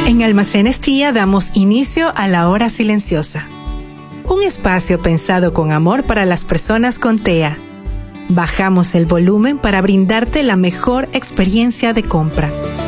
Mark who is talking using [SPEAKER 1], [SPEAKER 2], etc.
[SPEAKER 1] En Almacenes Tía damos inicio a la hora silenciosa. Un espacio pensado con amor para las personas con TEA. Bajamos el volumen para brindarte la mejor experiencia de compra.